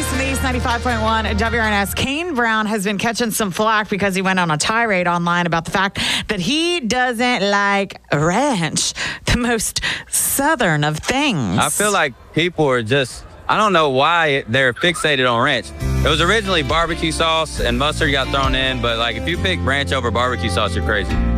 Denise from the East 95.1 WRNS. Kane Brown has been catching some flack because he went on a tirade online about the fact that he doesn't like ranch, the most southern of things. I feel like people are just, I don't know why they're fixated on ranch. It was originally barbecue sauce and mustard got thrown in, but like if you pick ranch over barbecue sauce, you're crazy.